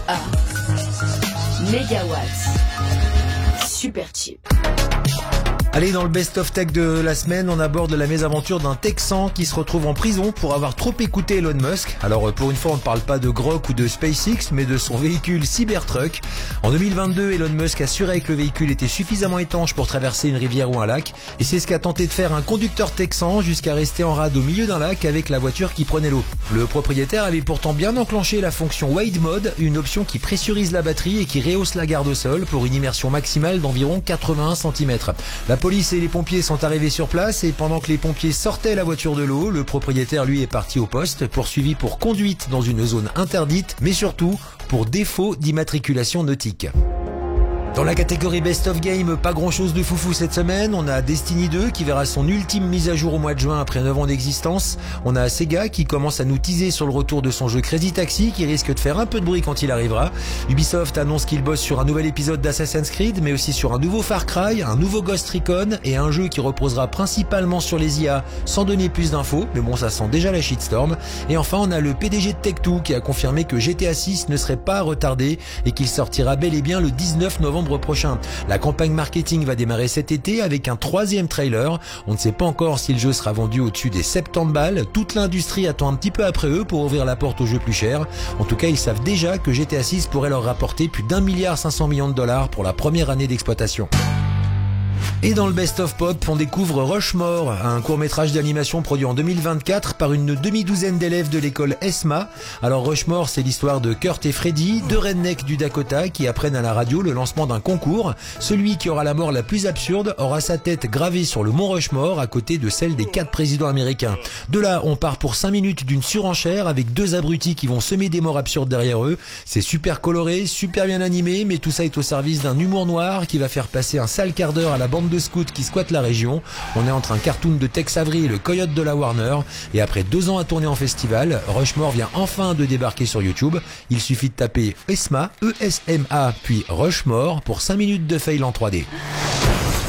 Mégawatts. Super cheap. Allez, dans le best-of tech de la semaine, on aborde la mésaventure d'un Texan qui se retrouve en prison pour avoir trop écouté Elon Musk. Alors pour une fois, on ne parle pas de Grok ou de SpaceX, mais de son véhicule Cybertruck. En 2022, Elon Musk assurait que le véhicule était suffisamment étanche pour traverser une rivière ou un lac. Et c'est ce qu'a tenté de faire un conducteur texan jusqu'à rester en rade au milieu d'un lac avec la voiture qui prenait l'eau. Le propriétaire avait pourtant bien enclenché la fonction Wade Mode, une option qui pressurise la batterie et qui rehausse la garde au sol pour une immersion maximale d'environ 81 cm. La police et les pompiers sont arrivés sur place et pendant que les pompiers sortaient la voiture de l'eau, le propriétaire lui est parti au poste, poursuivi pour conduite dans une zone interdite, mais surtout pour défaut d'immatriculation nautique. Dans la catégorie Best of Game, pas grand chose de foufou cette semaine. On a Destiny 2 qui verra son ultime mise à jour au mois de juin après 9 ans d'existence. On a Sega qui commence à nous teaser sur le retour de son jeu Crazy Taxi qui risque de faire un peu de bruit quand il arrivera. Ubisoft annonce qu'il bosse sur un nouvel épisode d'Assassin's Creed mais aussi sur un nouveau Far Cry, un nouveau Ghost Recon et un jeu qui reposera principalement sur les IA sans donner plus d'infos. Mais bon, ça sent déjà la shitstorm. Et enfin, on a le PDG de Tech2 qui a confirmé que GTA 6 ne serait pas retardé et qu'il sortira bel et bien le 19 novembre prochain. La campagne marketing va démarrer cet été avec un 3e trailer. On ne sait pas encore si le jeu sera vendu au-dessus des 70 balles. Toute l'industrie attend un petit peu après eux pour ouvrir la porte aux jeux plus chers. En tout cas, ils savent déjà que GTA 6 pourrait leur rapporter plus d'1,5 milliard pour la première année d'exploitation. Et dans le Best of Pop, on découvre Rushmore, un court-métrage d'animation produit en 2024 par une demi-douzaine d'élèves de l'école ESMA. Alors Rushmore, c'est l'histoire de Kurt et Freddy, deux rednecks du Dakota qui apprennent à la radio le lancement d'un concours. Celui qui aura la mort la plus absurde aura sa tête gravée sur le mont Rushmore à côté de celle des 4 présidents américains. De là, on part pour 5 minutes d'une surenchère avec 2 abrutis qui vont semer des morts absurdes derrière eux. C'est super coloré, super bien animé, mais tout ça est au service d'un humour noir qui va faire passer un sale quart d'heure à la bande de scouts qui squattent la région. On est entre un cartoon de Tex Avery et le coyote de la Warner. Et après 2 ans à tourner en festival, Rushmore vient enfin de débarquer sur YouTube. Il suffit de taper ESMA, E-S-M-A, puis Rushmore pour 5 minutes de fail en 3D.